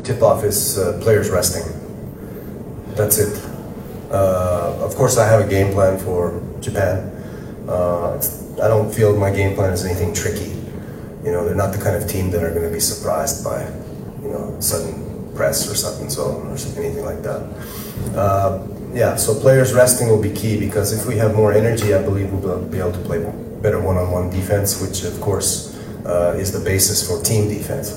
tip-off is players resting. That's it. Of course, I have a game plan for Japan. I don't feel my game plan is anything tricky. They're not the kind of team that are going to be surprised by, sudden press or something, or anything like that. Yeah, so players resting will be key, because if we have more energy, I believe we'll be able to play better one-on-one defense, which of course is the basis for team defense.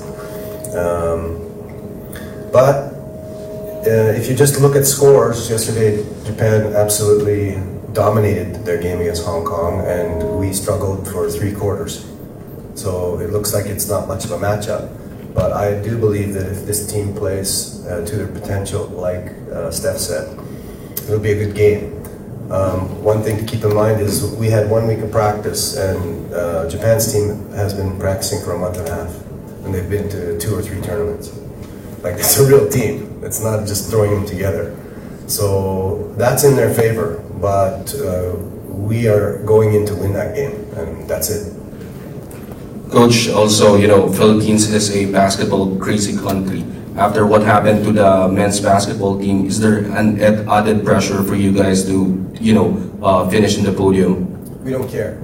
But if you just look at scores, yesterday Japan absolutely dominated their game against Hong Kong, and we struggled for 3 quarters. So it looks like it's not much of a matchup. But I do believe that if this team plays to their potential, like Steph said, it'll be a good game. One thing to keep in mind is we had 1 week of practice, and Japan's team has been practicing for a month and a half, and they've been to 2 or 3 tournaments. Like, it's a real team. It's not just throwing them together. So that's in their favor, but we are going in to win that game, and that's it. Coach, also, Philippines is a basketball crazy country. After what happened to the men's basketball team, is there an added pressure for you guys to, finish in the podium? We don't care.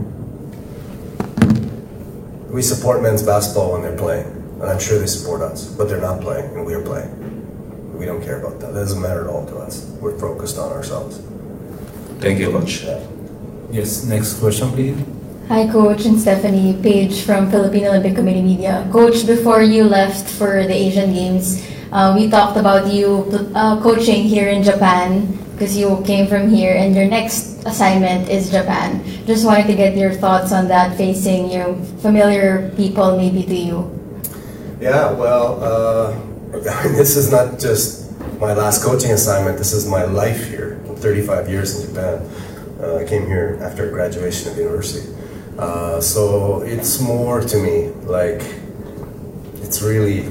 We support men's basketball when they're playing, and I'm sure they support us, but they're not playing, and we are playing. We don't care about that. That doesn't matter at all to us. We're focused on ourselves. Thank you, Coach. Yeah. Yes, next question, please. Hi, Coach and Stephanie. Paige from Philippine Olympic Committee Media. Coach, before you left for the Asian Games, we talked about you coaching here in Japan, because you came from here, and your next assignment is Japan. Just wanted to get your thoughts on that, facing familiar people maybe to you. Yeah, well, this is not just my last coaching assignment. This is my life here. 35 years in Japan. I came here after graduation of university. So it's more to me, like, it's really,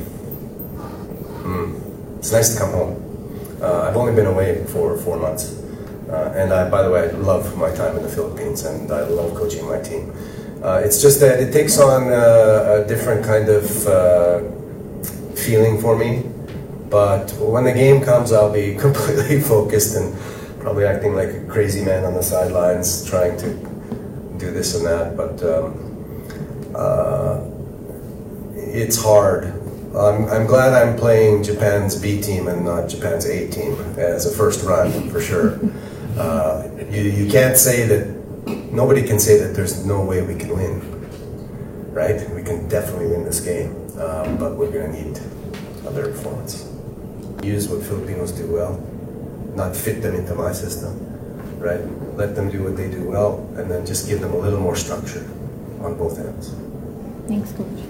it's nice to come home. I've only been away for 4 months. And by the way, I love my time in the Philippines, and I love coaching my team. It's just that it takes on a different kind of feeling for me. But when the game comes, I'll be completely focused and probably acting like a crazy man on the sidelines, trying to do this and that, but it's hard. I'm glad I'm playing Japan's B team and not Japan's A team as a first run, for sure. You can't say that, nobody can say that there's no way we can win, right? We can definitely win this game, but we're going to need a better performance. Use what Filipinos do well, not fit them into my system. Right? Let them do what they do well, and then just give them a little more structure on both ends. Thanks, Coach.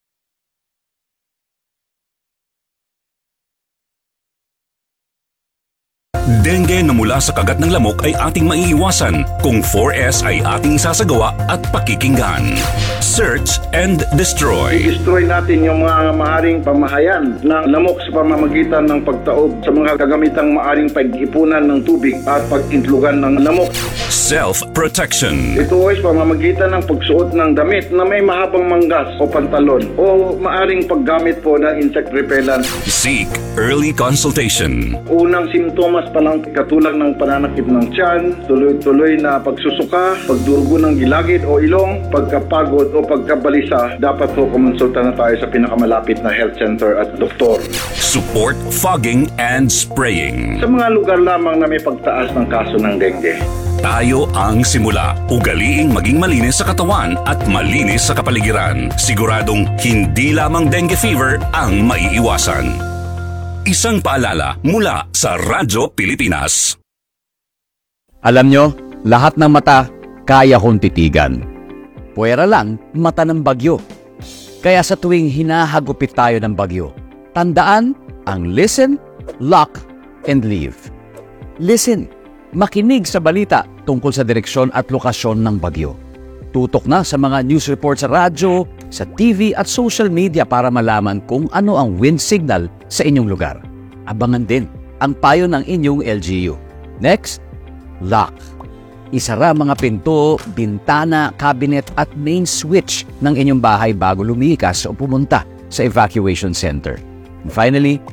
Dengue na mula sa kagat ng lamok ay ating maiiwasan kung 4S ay ating sasagawa at pakikinggan. Search and destroy. I-destroy natin yung mga maaring pamahayan ng lamok sa pamamagitan ng pagtaob sa mga gagamitang maaring pag-ipunan ng tubig at pag-intlugan ng lamok. Self-protection. Ito ay sa pamamagitan ng pagsuot ng damit na may mahabang manggas o pantalon o maaring paggamit po ng insect repellent. Seek early consultation. Unang simptomas pa lang katulad ng pananakit ng tiyan, tuloy-tuloy na pagsusuka, pagdurugo ng gilagid o ilong, pagkapagod o pagkabalisa, dapat po kumonsulta na tayo sa pinakamalapit na health center at doktor. Support fogging and spraying. Sa mga lugar lamang na may pagtaas ng kaso ng dengue. Tayo ang simula. Ugaliing maging malinis sa katawan at malinis sa kapaligiran. Siguradong hindi lamang dengue fever ang maiiwasan. Isang paalala mula sa Radyo Pilipinas. Alam nyo, lahat ng mata kaya kong titigan. Puwera lang mata ng bagyo. Kaya sa tuwing hinahagupit tayo ng bagyo, tandaan ang listen, lock, and leave. Listen, makinig sa balita tungkol sa direksyon at lokasyon ng bagyo. Tutok na sa mga news report sa radyo, sa TV at social media para malaman kung ano ang wind signal sa inyong lugar. Abangan din ang payo ng inyong LGU. Next, lock. Isara mga pinto, bintana, cabinet at main switch ng inyong bahay bago lumikas o pumunta sa evacuation center. And finally,